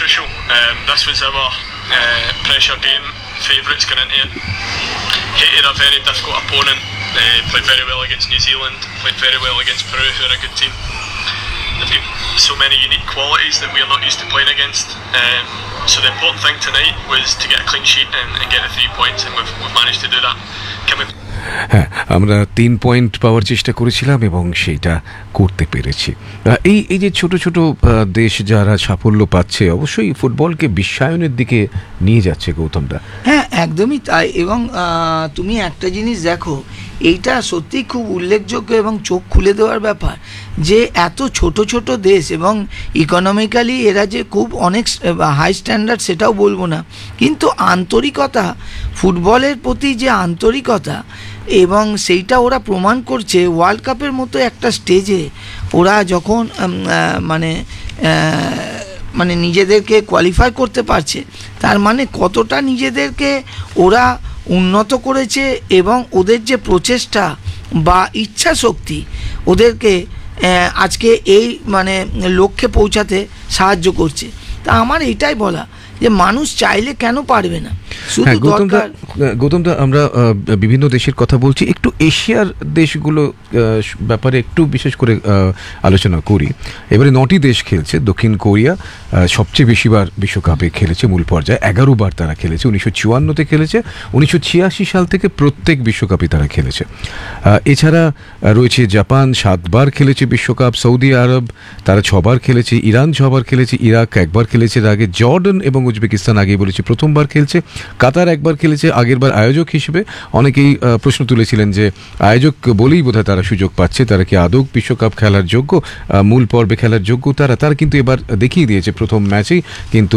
crucial. This was our pressure game, favourites going into it. Hated a very difficult opponent. Played very well against New Zealand, played very well against Peru, who are a good team. They've got so many unique qualities that we're not used to playing against. So the important thing tonight was to get a clean sheet and get the 3 points, and we've managed to do that. হ্যাঁ, আমরা 3 point পাওয়ার চেষ্টা করেছিলাম এবং সেইটা করতে পেরেছি। এই যে ছোট ছোট দেশ যারা সাফল্য পাচ্ছে, অবশ্যই ফুটবলকে বিশ্বায়নের দিকে নিয়ে যাচ্ছে গৌতমদা। হ্যাঁ, একদমই তাই। এবং তুমি একটা জিনিস দেখো, এইটা সত্যিই খুব উল্লেখযোগ্য এবং চোখ খুলে দেওয়ার ব্যাপার যে এত ছোট ছোট দেশ এবং ইকোনমিক্যালি এরা যে খুব অনেক হাই স্ট্যান্ডার্ড সেটাও বলবো না, কিন্তু আন্তরিকতা, ফুটবলের প্রতি যে আন্তরিকতা, এবং সেইটা ওরা প্রমাণ করছে ওয়ার্ল্ড কাপের মতো একটা স্টেজে। ওরা যখন মানে নিজেদেরকে কোয়ালিফাই করতে পারছে, তার মানে কতটা নিজেদেরকে ওরা উন্নত করেছে এবং ওদের যে প্রচেষ্টা বা ইচ্ছা শক্তি ওদেরকে আজকে এই মানে লক্ষ্যে পৌঁছাতে সাহায্য করছে। তা আমার এইটাই বলা যে মানুষ চাইলে কেন পারবে না, শুধু দরকার। গৌতমদা, আমরা বিভিন্ন দেশের কথা বলছি, একটু এশিয়ার দেশগুলো ব্যাপারে একটু বিশেষ করে আলোচনা করি। এবারে 9টি দেশ খেলছে। দক্ষিণ কোরিয়া সবচেয়ে বেশিবার বিশ্বকাপে খেলেছে, মূল পর্যায়ে 11 বার তারা খেলেছে। 1954-তে খেলেছে, 1986 সাল থেকে প্রত্যেক বিশ্বকাপে তারা খেলেছে। এছাড়া রয়েছে জাপান, 7 বার খেলেছে বিশ্বকাপ। সৌদি আরব তারা 6 বার খেলেছে। ইরান 6 বার খেলেছে। ইরাক 1 বার খেলেছে। আগে জর্ডান এবং উজবেকিস্তান আগেই বলেছে প্রথমবার খেলছে। কাতার 1 বার খেলেছে, আগের বার আয়োজক হিসেবে। অনেকেই প্রশ্ন তুলেছিলেন যে আয়োজক বলেই বোধহয় তারা সুযোগ পাচ্ছে, তারা কি আদৌ বিশ্বকাপ খেলার যোগ্য, মূল পর্বে খেলার যোগ্য? তারা কিন্তু এবার দেখিয়ে দিয়েছে প্রথম ম্যাচেই, কিন্তু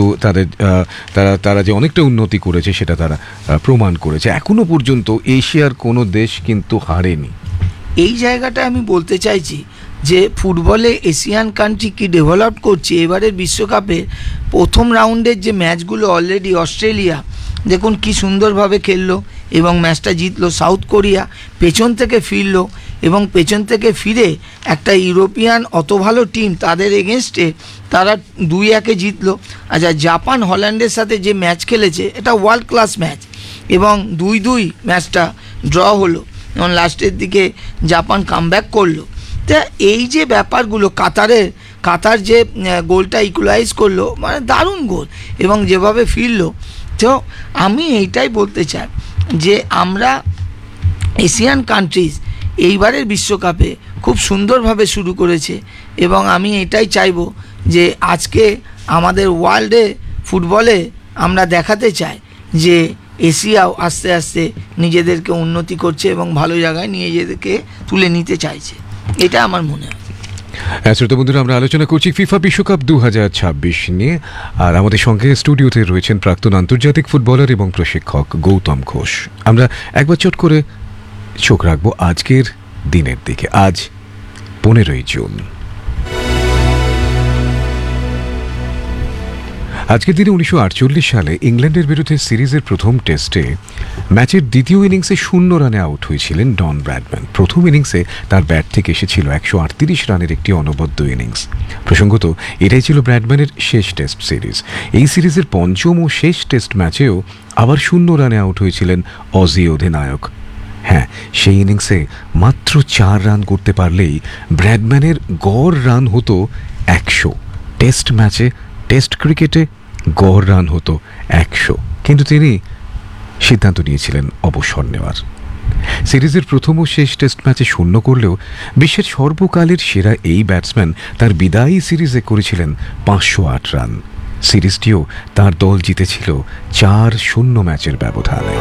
তারা যে অনেকটা উন্নতি করেছে সেটা তারা প্রমাণ করেছে। এখনো পর্যন্ত এশিয়ার কোনো দেশ কিন্তু হারেনি। এই জায়গাটা আমি বলতে চাইছি যে ফুটবলে এশিয়ান কান্ট্রি কি ডেভেলপ করছে। এবারের বিশ্বকাপে প্রথম রাউন্ডের যে ম্যাচগুলো অলরেডি অস্ট্রেলিয়া দেখুন কি সুন্দরভাবে খেললো এবং ম্যাচটা জিতলো। সাউথ কোরিয়া পেছন থেকে ফিরলো এবং পেছন থেকে ফিরে একটা ইউরোপিয়ান অত ভালো টিম তাদের এগেনস্টে তারা 2-1 জিতলো। আচ্ছা, জাপান হল্যান্ডের সাথে যে ম্যাচ খেলেছে এটা ওয়ার্ল্ড ক্লাস ম্যাচ এবং 2-2 ম্যাচটা ড্র হলো এবং লাস্টের দিকে জাপান কামব্যাক করলো। তা এই যে ব্যাপারগুলো, কাতার যে গোলটা ইকুয়ালাইজ করলো, মানে দারুণ গোল এবং যেভাবে ফিরলো। তো আমি এইটাই বলতে চাই যে আমরা এশিয়ান কান্ট্রিজ এইবারের বিশ্বকাপে খুব সুন্দরভাবে শুরু করেছে এবং আমি এটাই চাইবো যে আজকে আমাদের ওয়ার্ল্ডে ফুটবলে আমরা দেখাতে চাই যে এশিয়াও আস্তে আস্তে নিজেদেরকে উন্নতি করছে এবং ভালো জায়গায় নিজেদেরকে তুলে নিতে চাইছে, এটা আমার মনে হয়। শ্রোতা বন্ধুরা, আমরা আলোচনা করছি ফিফা বিশ্বকাপ 2026 নিয়ে। আর আমাদের সঙ্গে স্টুডিওতে রয়েছেন প্রাক্তন আন্তর্জাতিক ফুটবলার এবং প্রশিক্ষক গৌতম ঘোষ। আমরা একবার চট করে চোখ রাখবো আজকের দিনের দিকে। আজ 15ই জুন। আজকের দিনে 1948 সালে ইংল্যান্ডের বিরুদ্ধে সিরিজের প্রথম টেস্টে ম্যাচের দ্বিতীয় ইনিংসে 0 রানে আউট হয়েছিলেন ডন ব্র্যাডম্যান। প্রথম ইনিংসে তার ব্যাট থেকে এসেছিল 138 রানের একটি অনবদ্য ইনিংস। প্রসঙ্গত, এটাই ছিল ব্র্যাডম্যানের শেষ টেস্ট সিরিজ। এই সিরিজের পঞ্চম ও শেষ টেস্ট ম্যাচেও আবার 0 রানে আউট হয়েছিলেন অজি অধিনায়ক। হ্যাঁ, সেই ইনিংসে মাত্র 4 রান করতে পারলেই ব্র্যাডম্যানের গড় রান হতো 100। টেস্ট ম্যাচে, টেস্ট ক্রিকেটে গড় রান হতো 100, কিন্তু তিনি সিদ্ধান্ত নিয়েছিলেন অবসর নেওয়ার। সিরিজের প্রথম ও শেষ টেস্ট ম্যাচে 0 করলেও বিশ্বের সর্বকালের সেরা এই ব্যাটসম্যান তার বিদায়ী সিরিজে করেছিলেন 508 রান। সিরিজটিও তার দল জিতেছিল 4-0 ম্যাচের ব্যবধানে।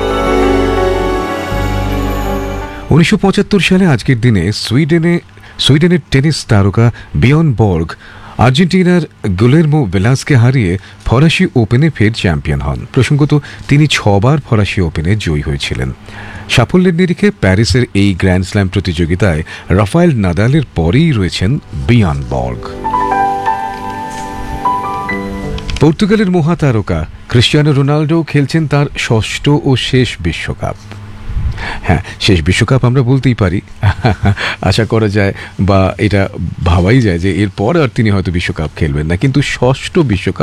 1975 সালে আজকের দিনে সুইডেনের টেনিস তারকা বিয়র্ন বর্গ আর্জেন্টিনার গুলেরমো ভেলাসকে হারিয়ে ফরাসি ওপেনে ফের চ্যাম্পিয়ন হন। প্রসঙ্গত, তিনি 6 বার ফরাসি ওপেনে জয়ী হয়েছিলেন। সাফল্যের নিরিখে প্যারিসের এই গ্র্যান্ড স্ল্যাম প্রতিযোগিতায় রাফায়েল নাদালের পরেই রয়েছেন বিয়র্ন বর্গ। পর্তুগালের মহাতারকা ক্রিস্টিয়ানো রোনাল্ডো খেলছেন তার 6ষ্ঠ ও শেষ বিশ্বকাপ। হ্যাঁ, শেষ বিশ্বকাপ আমরা বলতেই পারি। আশা করা যায় বা এটা ভাবাই যায় যে এরপর আর তিনি হয়তো বিশ্বকাপ খেলবেন না, কিন্তু 6ষ্ঠ বিশ্বকাপ